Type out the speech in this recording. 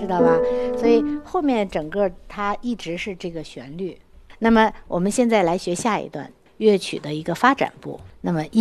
知道吧？所以后面整个它一直是这个旋律。那么我们现在来学下一段乐曲的一个发展部。那么